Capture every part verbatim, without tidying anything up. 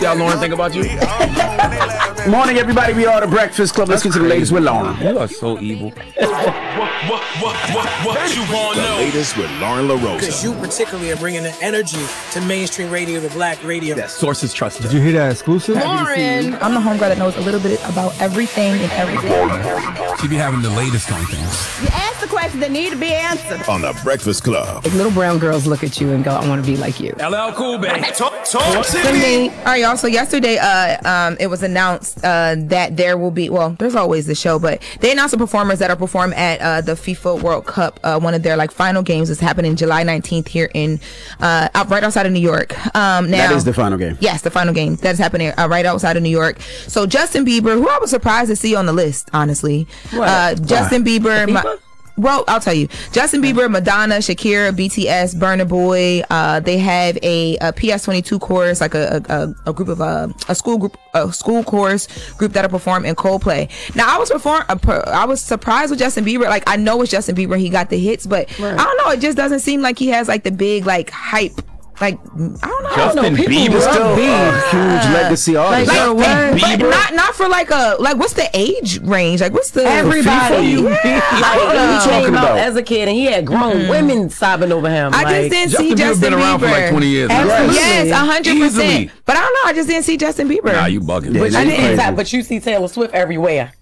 Y'all, Lauren, think about you? Morning, everybody. We are the Breakfast Club. Let's get to the latest with Lauren. You are so evil. What, what, what, what, what you want to know? The latest with Lauren LaRosa. Because you particularly are bringing the energy to mainstream radio, the black radio. That sources trusted. Did you hear that exclusive? Lauren! I'm the homegirl that knows a little bit about everything and everything. She be having the latest on things. You ask the questions that need to be answered. On the Breakfast Club. If little brown girls look at you and go, I want to be like you. L L Cool, baby. Talk, talk to me. All right, y'all. So yesterday, uh, um, it was announced uh, that there will be, well, there's always the show, but they announced the performers that are perform at uh, the FIFA World Cup. Uh, one of their like final games is happening July nineteenth here in, uh, out right outside of New York. Um, now, that is the final game. Yes, the final game that is happening uh, right outside of New York. So Justin Bieber, who I was surprised to see on the list, honestly. What? Uh, Justin Bieber. FIFA? Well, I'll tell you. Justin Bieber, Madonna, Shakira, B T S, Burna Boy. Uh, they have a, a P S twenty-two chorus, like a a, a group of uh, a school group, a school chorus group that'll perform in Coldplay. Now, I was perform, uh, I was surprised with Justin Bieber. Like, I know it's Justin Bieber, he got the hits, but right. I don't know. It just doesn't seem like he has like the big like hype. Like, I don't know. Justin Bieber still a huge legacy artist. Like, like, like, Bieber? But not not for like a like. What's the age range? Like, what's the everybody? You, yeah. I don't know. He came out as a kid and he had grown mm-hmm. women sobbing over him. I like, just didn't Justin see Justin been Bieber. around for like twenty years. Absolutely. Yes, a hundred percent. Easily. But I don't know. I just didn't see Justin Bieber. Nah, you bugging. But, Yeah, I didn't crazy. but you see Taylor Swift everywhere.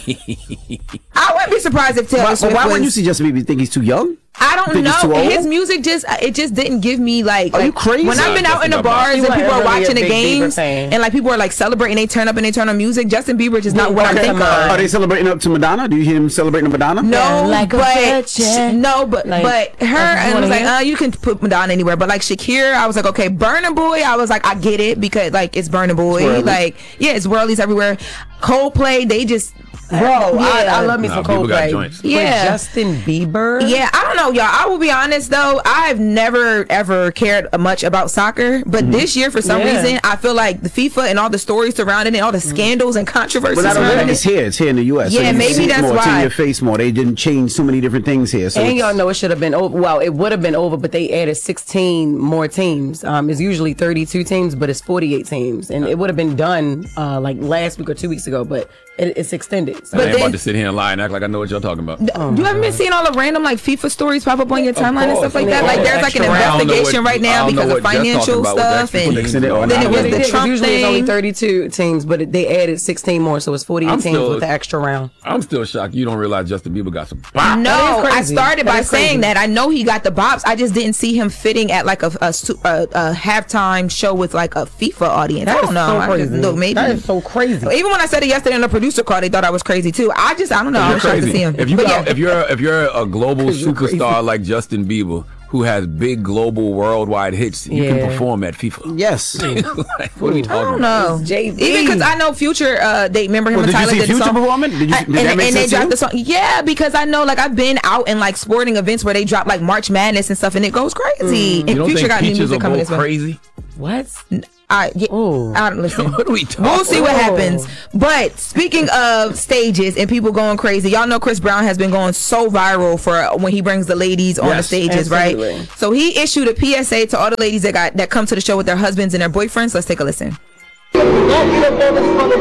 I wouldn't be surprised if Taylor Why, Swift why was, wouldn't you see Justin Bieber? You think he's too young? I don't think he's too know. old? His music just it just didn't give me like. Are like you crazy? When I've been Nah, out in the Justin bars Bieber. and people You are weren't really watching a the big Bieber games fan. and like people are like celebrating, they turn up and they turn on music. Justin Bieber just not Yeah, what I okay, think come on. of. Are they celebrating up to Madonna? Do you hear him celebrating Madonna? No, Yeah, like a but virgin. sh- no, but Like, but her I just and wanna was like, hear. uh, you can put Madonna anywhere. But like Shakira, I was like, okay, Burna Boy, I was like, I get it because like it's Burna Boy, Swirly. like yeah, it's worldies everywhere. Coldplay, they just Bro, yeah. I, I love me Nah, some people got Coldplay. joints. But Yeah. Justin Bieber? Yeah, I don't know, y'all. I will be honest though, I've never ever cared much about soccer, but Mm-hmm. this year for some Yeah. reason I feel like the FIFA and all the stories surrounding it, all the scandals and controversies But I don't surrounding know. It's it. here. It's here in the U S Yeah, so you maybe see it that's more. It's in why. your face more. They didn't change so many different things here. So And it's- y'all know it should have been over. Well, it would have been over, but they added sixteen more teams. Um, it's usually thirty-two teams, but it's forty-eight teams, and it would have been done uh, like last week or two weeks ago, but it, it's extended. So. I ain't then- about to sit here and lie and act like I know what y'all talking about. You haven't been seeing all the random like FIFA stories pop up on your timeline and course. stuff like that? I mean, Like there's like an extra round. I don't know investigation what- right I now don't know because of what Jeff's financial talking about with stuff the and extra Then it all then it out. was Yeah, they the did, 'cause Trump usually it's only thing. thirty-two teams, but it, they added sixteen more, so it's forty-eight I'm teams still- with the extra round. I'm still shocked you don't realize Justin Bieber got some. No, That is I crazy. started That by is crazy. saying that I know he got the bops. I just didn't see him fitting at like a a, su- a, a halftime show with like a FIFA audience. That I is don't know. so I crazy. just, no, maybe. That is so crazy. Even when I said it yesterday on the producer call, they thought I was crazy too. I just I don't know. I You're was shocked to see crazy. him. If you But got, yeah. if you're if you're a global You're crazy. superstar like Justin Bieber who has big global worldwide hits, you can Yeah. perform at FIFA. Yes. Like, what are we I talking don't about? know. Jay-Z. Even because I know Future, uh, they remember him Well, and did you Tyler see did the Future song. performing? Did you- I- did that and make and they sense to dropped you? the song. Yeah, because I know, like, I've been out in like sporting events where they drop like March Madness and stuff, and it goes crazy. And You don't Future think got new Peaches music will coming go as well. crazy? What? I, yeah, Ooh. I don't listen. What are we talking We'll see what Oh. happens. But speaking of stages and people going crazy, y'all know Chris Brown has been going so viral for when he brings the ladies on the Yes, stages, absolutely. right? So he issued a P S A to all the ladies that got that come to the show with their husbands and their boyfriends. Let's take a listen. Don't get up on this mother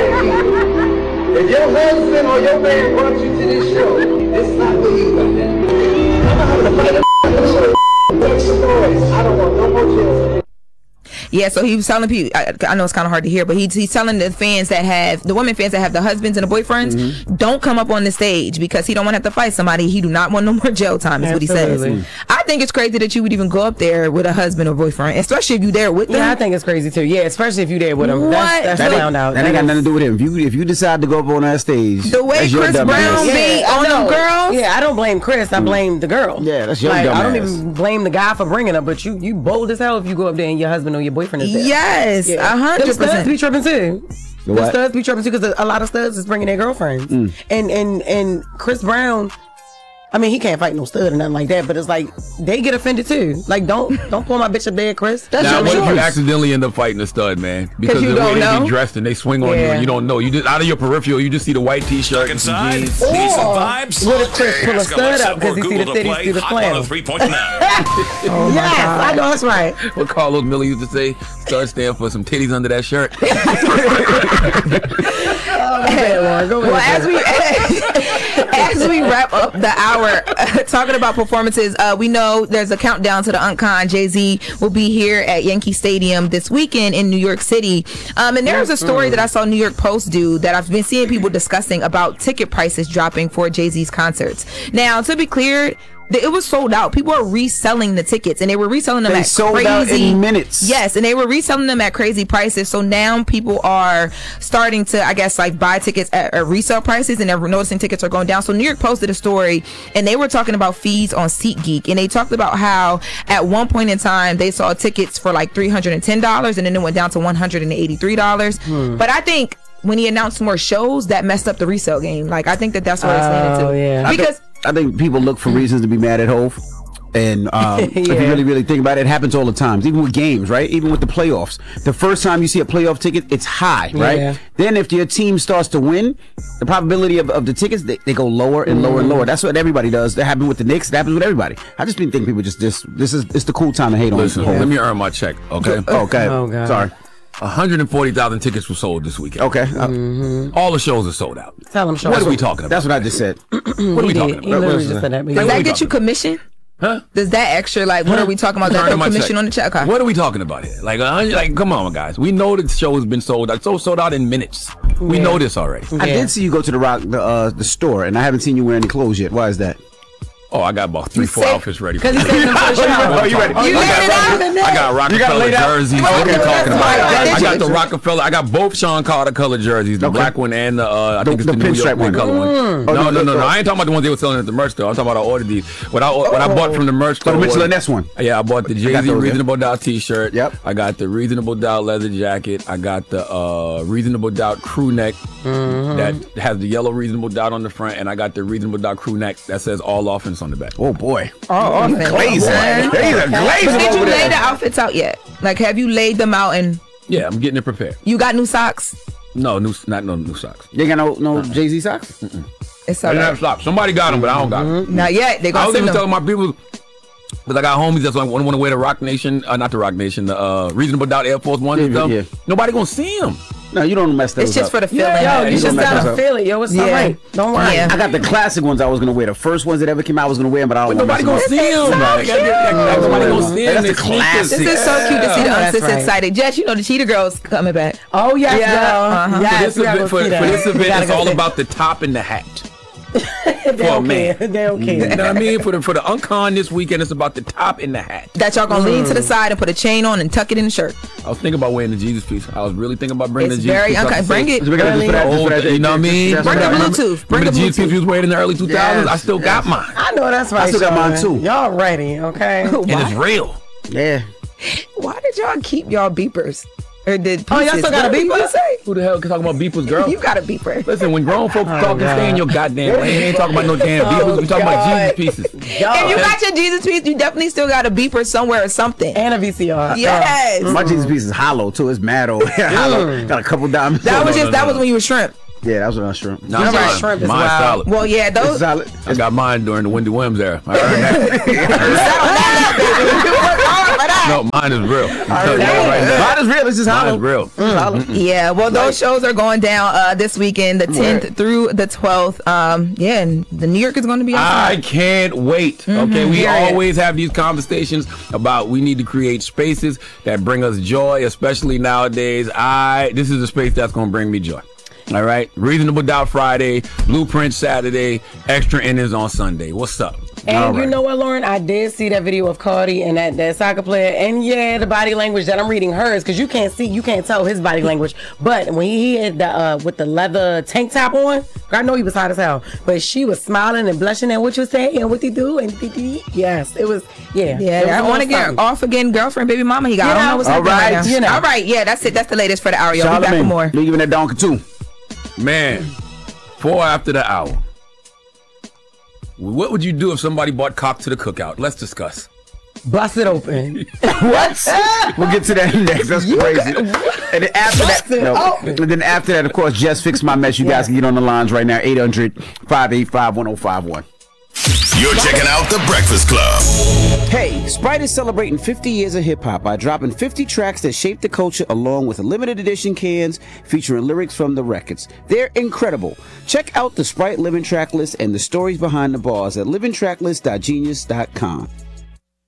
stage. If your husband or your man brought you to this show, it's not for you, goddamn. I'm not having to fight a show. Make some noise. I don't want no more chills. Yeah, so he was telling people, I, I know it's kind of hard to hear, but he, he's telling the fans that have, the women fans that have the husbands and the boyfriends, Mm-hmm. don't come up on the stage because he don't want to have to fight somebody. He do not want no more jail time, is what he says. Absolutely. I think it's crazy that you would even go up there with a husband or boyfriend, especially if you there with them. Yeah, I think it's crazy too. Yeah, especially if you there with them. What? That's, that's That ain't- found out. That ain't got is- nothing to do with him. If you if you decide to go up on that stage, The way that's your Chris dumb Brown ass. be I on them know. girls. Yeah, I don't blame Chris. I blame the girl. Yeah, that's your like, dumb I don't ass. even blame the guy for bringing her, but you you bold as hell if you go up there and your husband or your boyfriend is there. Yes, a Yeah. hundred Them studs percent. be tripping too. The The what? studs be tripping too because a lot of studs is bringing their girlfriends. Mm. And and and Chris Brown, I mean, he can't fight no stud or nothing like that, but it's like they get offended too. Like, don't don't pull my bitch up there, Chris. That's Now, your what if you choice. accidentally end up fighting a stud, man? Because you the way don't they know? be dressed and they swing on you Yeah. and you don't know. You just out of your peripheral, you just see the white t-shirt and some Inside, jeans. need some Or vibes. what if Chris pull a Ask stud Alexa up because or he see Google the to titties play through the Hot flannel? three point nine. Oh yes, I know that's right. What Carlos Miller used to say, stud stand for some titties under that shirt. Well, as we as we wrap up the hour talking about performances, uh, we know there's a countdown to the UNCON. Jay-Z will be here at Yankee Stadium this weekend in New York City. Um, and there's a story that I saw New York Post do that I've been seeing people discussing about ticket prices dropping for Jay-Z's concerts. Now, to be clear, it was sold out. People are reselling the tickets, and they were reselling them They at sold crazy out in minutes. Yes, and they were reselling them at crazy prices. So now people are starting to, I guess, like buy tickets at, at resale prices, and they're noticing tickets are going down. So New York Post did a story, and they were talking about fees on SeatGeek, and they talked about how at one point in time they saw tickets for like three hundred ten dollars, and then it went down to one hundred eighty-three dollars. Hmm. But I think when he announced more shows, that messed up the resale game. Like I think that that's where it's landed Oh, to. yeah. I think, Because I think people look for reasons to be mad at Hov. And um, if you Yeah. really, really think about it, it happens all the time. Even with games, right? Even with the playoffs. The first time you see a playoff ticket, it's high, right? Yeah. Then if your team starts to win, the probability of, of the tickets, they, they go lower and lower and lower. That's what everybody does. That happened with the Knicks. That happens with everybody. I just think people just, just this is it's the cool time to hate Listen, on. let me earn my check, okay? Okay. Oh, God. Sorry. one hundred forty thousand tickets were sold this weekend. Okay. Uh, All the shows are sold out. Tell him, show What us. are we talking about? that's what I just said. What are we He talking did. He about? literally What just is said that. does What are that we get you talking commission? Huh? Does that extra, like, what are we talking about? That Earn no my commission check. on the check? Okay. What are we talking about here? Like, uh, like, come on, guys. We know that the show has been sold out. So sold out in minutes. We Yeah. know this already. I Yeah. did see you go to the rock the uh, the store, and I haven't seen you wear any clothes yet. Why is that? Oh, I got about three, four said- outfits ready. for Because he you. said them for the show. Oh, you ready? Oh, You got laid it Rocket- out? I got Rockefeller laid out? jerseys. What are we Okay, talking that's about? fine. I Did got you? the Rockefeller. I got both Sean Carter color jerseys, the Okay. black one and the uh, I The- think it's the the, New pinstripe York one. color one. Oh, No, no, no, no, the- no. I ain't talking about the ones they were selling at the merch store. I'm talking about I ordered these. What I what I bought from the merch store. Oh, the Mitchell was- and Ness one. Yeah, I bought the got Jay-Z those, yeah. Reasonable Doubt T-shirt. Yep. I got the Reasonable Doubt leather jacket. I got the uh, Reasonable Doubt crew neck that has the yellow Reasonable Doubt on the front, and I got the Reasonable Doubt crew neck that says All Offense on the back. Oh boy. Oh, Glazing. He's a glazing Did you over lay there. the outfits out yet? Like, have you laid them out and Yeah, I'm getting it prepared. you got new socks? No, new, not no new socks. You ain't got no no Jay Z socks? It's I all didn't have right. socks. Somebody got them, but I don't got them. Not yet. They I gonna was send even them. telling my people, because I got homies that's want to wear the Rock Nation, uh, not the Rock Nation, the uh, Reasonable Doubt Air Force One and Yeah, stuff. yeah. Nobody gonna see them. No, you don't mess those It's just up. for the feeling. Yo, you you just don't mess gotta up. feel it. Yo, it's Yeah. all right. Don't worry. Yeah. I got the classic ones I was gonna wear. The first ones that ever came out I was gonna wear them, but I don't But want nobody to gonna see them. so Like, cute. nobody gonna see That's them. the classic. This is so cute to see the Yeah, that's Unsis right. excited. Jess, you know the Cheetah Girls coming back. Oh, yes, Yeah, girl. uh-huh. For Yes, this we gotta event, go for, see for that. this We event gotta it's go all see about the top and the hat. it. They for a okay. man. They okay. You know what I mean? For the for the Uncon this weekend, it's about the top and the hat. That y'all gonna lean to the side and put a chain on and tuck it in the shirt. I was thinking about wearing the Jesus piece. I was really thinking about bringing It's the Jesus very piece. up okay. to Bring say- it. So we gotta just put that- just Old, put that- you know what I mean? just- Bring just- the just- Bluetooth. Bring Remember the the Jesus piece Bluetooth. we was wearing in the early two thousands? Yes, I still got yes. mine. I know that's right. I still got Sean. mine, too. Y'all ready, okay? And it's real. Yeah. Why did y'all keep y'all beepers? Or did Oh, y'all pieces? still got a What did beeper? you say? Who the hell can talk about beepers, girl? You got a beeper. Listen, when grown folks Oh, talking, stay in your goddamn lane. They ain't talking about no damn beepers. We talking about God. Jesus pieces. If you got your Jesus piece, you definitely still got a beeper somewhere or something. And a V C R. Yes. My Jesus piece is hollow too. It's mad old. hollow. Got a couple diamonds. That was no, just no, that no. was when you were shrimp. Yeah, that was when I was shrimp. No, All right. mine, Shrimp is mine's wild. solid. Well, yeah, It's those. solid. I got mine during the Wendy Williams era. I earned that. No, mine is real. I'm telling you right now. Mine is real. It's just Mine hollow. is real. It's hollow. Yeah, well, those shows are going down uh, this weekend, the tenth Right. through the twelfth. Um, yeah, and the New York is going to be I outside. can't wait. Okay, we Period. always have these conversations about we need to create spaces that bring us joy, especially nowadays. I this is a space that's going to bring me joy. All right, Reasonable Doubt Friday, Blueprint Saturday, Extra Innings on Sunday. What's up? And All you right. know what, Lauren? I did see that video of Cardi and that, that soccer player. And yeah, the body language that I'm reading hers, because you can't see, you can't tell his body language. But when he had the uh, with the leather tank top on, I know he was hot as hell. But she was smiling and blushing at what you say and what he do. And yes, it was, yeah. Yeah, it was I a want to little get something. off again, girlfriend, baby mama. He got. You I don't know, know what's all happening right right, now. you know. All right, yeah, that's it. That's the latest for the hour. Y'all be back with Charlamagne, more. you giving that donkey too? Man, four after the hour. What would you do if somebody bought cock to the cookout? Let's discuss. Bust it open. What? We'll get to that next. That's You crazy. got- And then after Bust that, it no. open. And then after that, of course, Just Fix My Mess. You guys can get on the lines right now. eight hundred, five eight five, one oh five one. You're checking out The Breakfast Club. Hey, Sprite is celebrating fifty years of hip hop by dropping fifty tracks that shaped the culture along with limited edition cans featuring lyrics from the records. They're incredible. Check out the Sprite Living Track List and the stories behind the bars at living track list dot genius dot com.